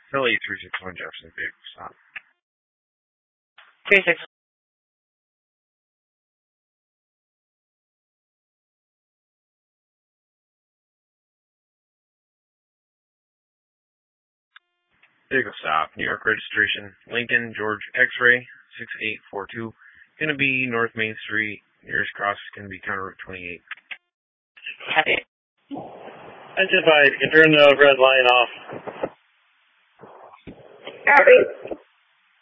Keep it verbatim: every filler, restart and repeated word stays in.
Philly three six one Jefferson vehicle stop. three six. Vehicle stop. New York registration. Lincoln George X-ray six eight four two. Gonna be North Main Street. Nearest cross is gonna be County Route twenty-eight. Copy. Identified. You can turn the red line off. Copy.